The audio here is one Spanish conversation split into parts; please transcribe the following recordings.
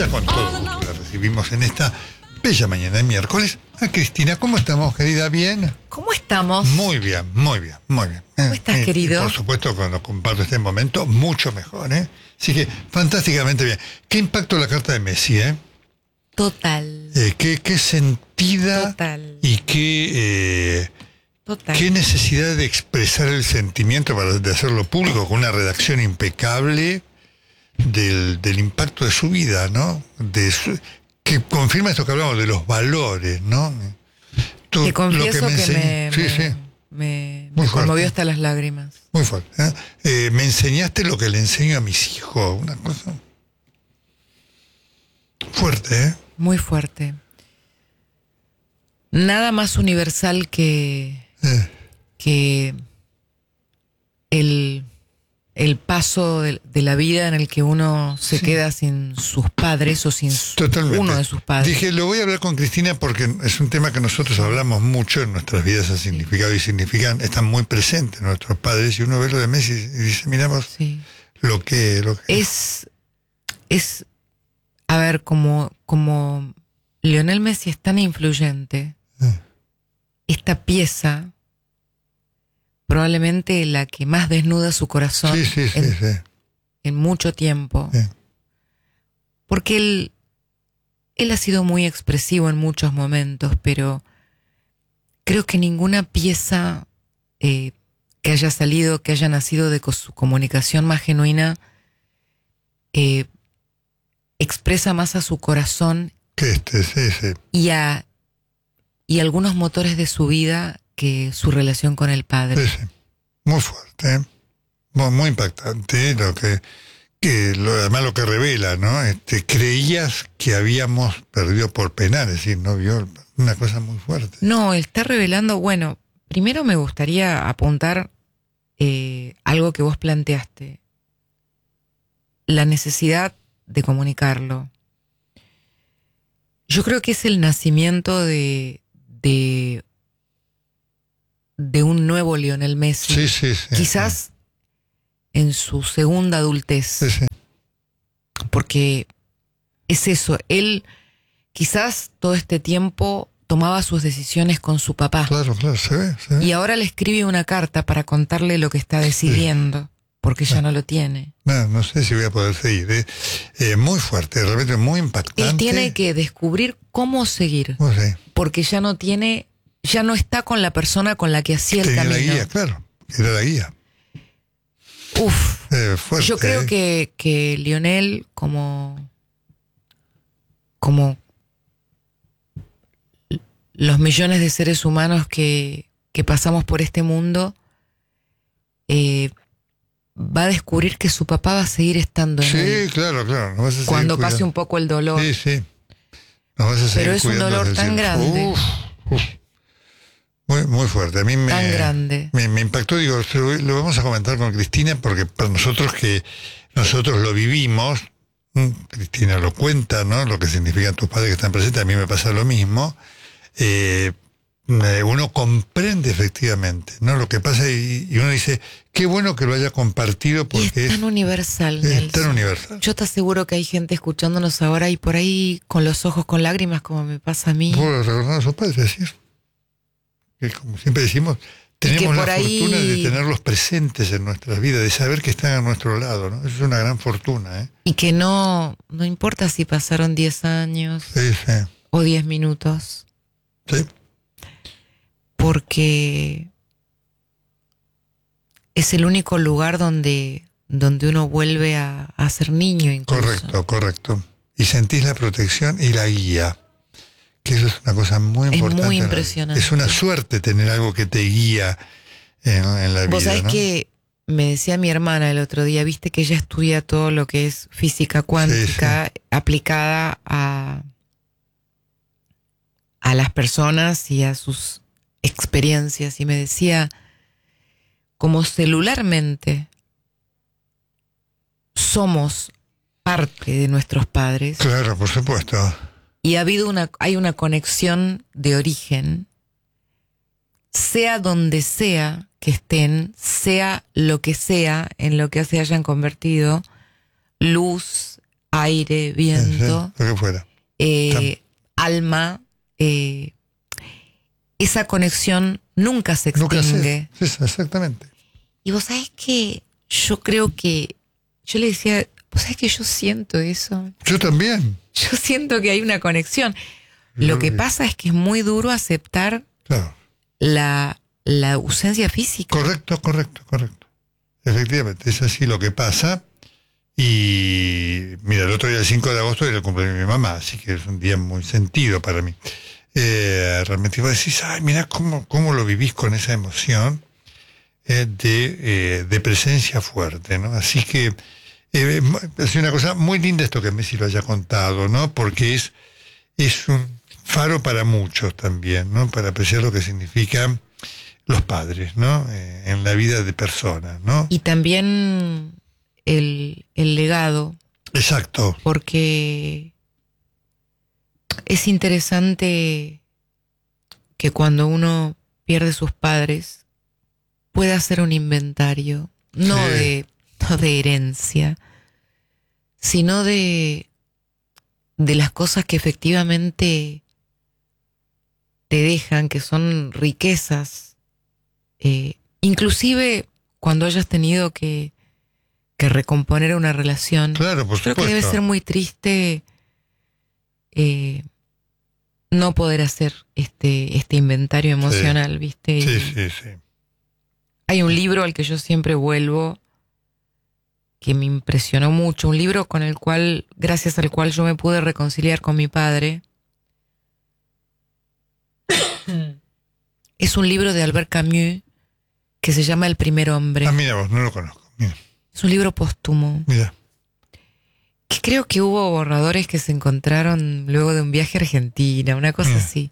ya con todo gusto la recibimos en esta bella mañana de miércoles. A Cristina, ¿cómo estamos, querida? ¿Bien? ¿Cómo estamos? Muy bien, muy bien, muy bien. ¿Cómo estás, querido? Por supuesto, cuando comparto este momento, mucho mejor, ¿eh? Así que, fantásticamente bien. ¿Qué impacto la carta de Messi, eh? Total. Qué sentida. Total. Y qué necesidad de expresar el sentimiento de hacerlo público con una redacción impecable del impacto de su vida, ¿no? Que confirma esto que hablamos de los valores, ¿no? Te confieso me conmovió hasta las lágrimas. Muy fuerte. Me enseñaste lo que le enseño a mis hijos. Una cosa fuerte, ¿eh? Muy fuerte. Nada más universal que el paso de la vida en el que uno se queda sin sus padres o sin uno de sus padres. Dije, lo voy a hablar con Cristina porque es un tema que nosotros hablamos mucho en nuestras vidas, ha significado y significan, están muy presentes nuestros padres, y uno ve lo de Messi y dice, miramos lo que es a ver, como Lionel Messi es tan influyente, esta pieza probablemente la que más desnuda su corazón en mucho tiempo. Sí. Porque él ha sido muy expresivo en muchos momentos, pero creo que ninguna pieza que haya salido, que haya nacido de su comunicación más genuina, expresa más a su corazón y algunos motores de su vida que su relación con el padre. Sí. Muy fuerte, ¿eh? Muy impactante, además lo que revela, ¿no? Creías que habíamos perdido por penal, es decir, no vio una cosa muy fuerte. No, está revelando, bueno, primero me gustaría apuntar algo que vos planteaste, la necesidad de comunicarlo. Yo creo que es el nacimiento de un nuevo Lionel Messi. Sí. Quizás en su segunda adultez. Sí. Porque es eso, él quizás todo este tiempo tomaba sus decisiones con su papá. Claro, se ve. Y ahora le escribe una carta para contarle lo que está decidiendo, porque ya no lo tiene. No sé si voy a poder seguir. Muy fuerte, realmente muy impactante. Él tiene que descubrir cómo seguir, porque ya no está con la persona con la que hacía el camino. La guía, claro, era la guía. Fuerte, yo creo que Lionel, como los millones de seres humanos que pasamos por este mundo, va a descubrir que su papá va a seguir estando en él. Sí, claro. No vas a cuando pase un poco el dolor. Sí. No vas a seguir. Pero es un dolor tan grande. Muy fuerte. A mí grande. Me impactó, digo, lo vamos a comentar con Cristina, porque para nosotros lo vivimos, Cristina lo cuenta, ¿no? Lo que significan tus padres que están presentes, a mí me pasa lo mismo. Uno comprende efectivamente, ¿no? Lo que pasa y uno dice, qué bueno que lo haya compartido porque es tan universal, Nelson. Es tan universal. Yo te aseguro que hay gente escuchándonos ahora y por ahí con los ojos con lágrimas, como me pasa a mí. Por recordar a sus padres, decir. Que como siempre decimos, tenemos la fortuna de tenerlos presentes en nuestras vidas, de saber que están a nuestro lado, ¿no? Eso es una gran fortuna, ¿eh? Y que no importa si pasaron 10 años o 10 minutos. Sí. Porque es el único lugar donde uno vuelve a ser niño incluso. Correcto. Y sentís la protección y la guía. Que eso es una cosa muy importante. Es muy impresionante. Es una suerte tener algo que te guía en la vida. Vos sabés, ¿no? que me decía mi hermana el otro día, viste que ella estudia todo lo que es física cuántica aplicada a las personas y a sus experiencias, y me decía, como celularmente somos parte de nuestros padres. Claro, por supuesto. Y hay una conexión de origen, sea donde sea que estén, sea lo que sea en lo que se hayan convertido, luz, aire, viento, lo que fuera. Alma, esa conexión nunca se extingue. Sí, exactamente. Y vos sabés que yo creo que, yo le decía, vos sabés que yo siento eso. Yo también. Yo siento que hay una conexión. Lo que pasa es que es muy duro aceptar la ausencia física. Correcto. Efectivamente, es así lo que pasa. Y mira, el otro día, el 5 de agosto, era el cumpleaños de mi mamá, así que es un día muy sentido para mí. Realmente vos decís, ay, mirá cómo lo vivís con esa emoción de presencia fuerte, ¿no? Así que es una cosa muy linda esto que Messi lo haya contado, ¿no? Porque es un faro para muchos también, ¿no? Para apreciar lo que significan los padres, ¿no? En la vida de personas, ¿no? Y también el legado. Exacto. Porque es interesante que cuando uno pierde sus padres pueda hacer un inventario, no de herencia, sino de las cosas que efectivamente te dejan, que son riquezas, inclusive cuando hayas tenido que recomponer una relación. Claro, por supuesto. Creo que debe ser muy triste no poder hacer este inventario emocional, ¿viste? Sí. Hay un libro al que yo siempre vuelvo que me impresionó mucho, un libro gracias al cual yo me pude reconciliar con mi padre. Es un libro de Albert Camus que se llama El primer hombre. Ah, mira vos, no lo conozco. Mira. Es un libro póstumo. Mira. Que creo que hubo borradores que se encontraron luego de un viaje a Argentina, una cosa así.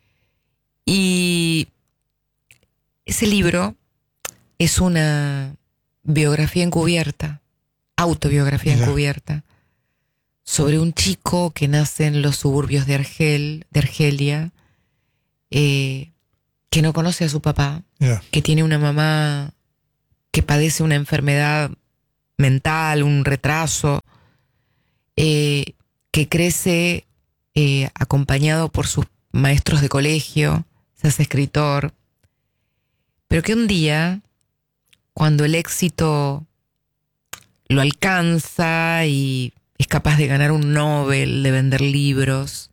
Y ese libro es una biografía encubierta, autobiografía encubierta, sobre un chico que nace en los suburbios de Argelia, que no conoce a su papá, que tiene una mamá que padece una enfermedad mental, un retraso, que crece acompañado por sus maestros de colegio, se hace escritor, pero que un día, cuando el éxito lo alcanza y es capaz de ganar un Nobel, de vender libros,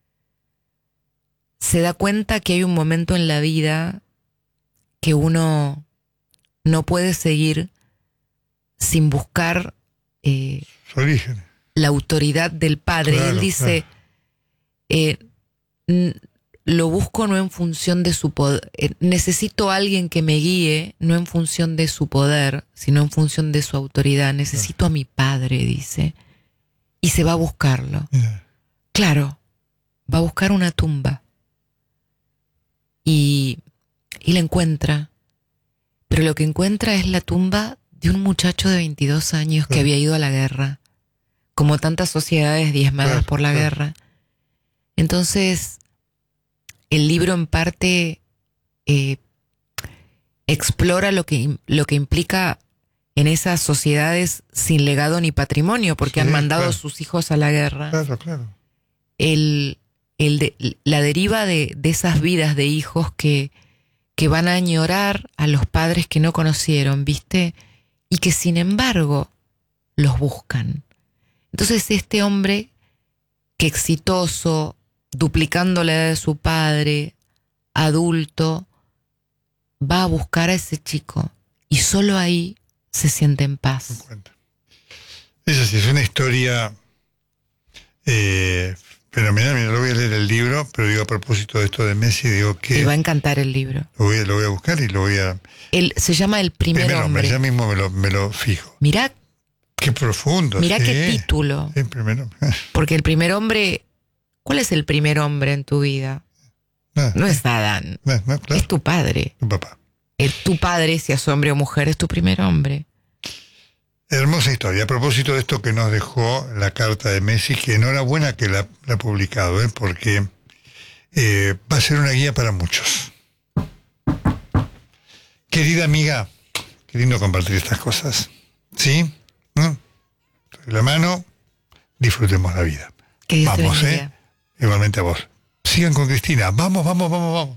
se da cuenta que hay un momento en la vida que uno no puede seguir sin buscar su origen, la autoridad del padre. Claro, él dice, lo busco no en función de su poder, necesito a alguien que me guíe, no en función de su poder, sino en función de su autoridad. Necesito a mi padre, dice, y se va a buscarlo. Claro, va a buscar una tumba y la encuentra, pero lo que encuentra es la tumba de un muchacho de 22 años que había ido a la guerra, como tantas sociedades diezmadas por la guerra. Entonces, el libro en parte explora lo que implica en esas sociedades sin legado ni patrimonio, porque han mandado a sus hijos a la guerra. Claro. La deriva de esas vidas de hijos que van a añorar a los padres que no conocieron, ¿viste? Y que sin embargo los buscan. Entonces este hombre, que exitoso, duplicando la edad de su padre, adulto, va a buscar a ese chico y solo ahí se siente en paz. Es así, es una historia fenomenal. Mira, lo voy a leer el libro, pero digo, a propósito de esto de Messi, digo que... Te va a encantar el libro. Lo voy a buscar y lo voy a... Se llama El primer hombre. Ya mismo me lo fijo. Mirá. Qué profundo. Mirá qué título. El primer hombre. Porque el primer hombre... ¿Cuál es el primer hombre en tu vida? No es Adán. Claro. Es tu padre. Tu papá. Tu padre, si es hombre o mujer, es tu primer hombre. Hermosa historia. A propósito de esto que nos dejó la carta de Messi, que enhorabuena que la ha publicado, porque va a ser una guía para muchos. Querida amiga, qué lindo compartir estas cosas. ¿Sí? La mano, disfrutemos la vida. Que Dios vamos, te bendiga. Igualmente a vos. Sigan con Cristina. Vamos, vamos, vamos, vamos.